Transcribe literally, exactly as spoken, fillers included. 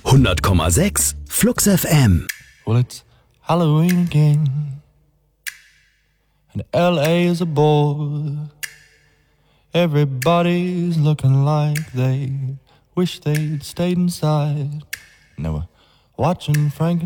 hundert Komma sechs Flux F M. Well, it's Halloween again, and L A is a bore. Everybody's looking like they wish they'd stayed inside. And they were watching Frankenstein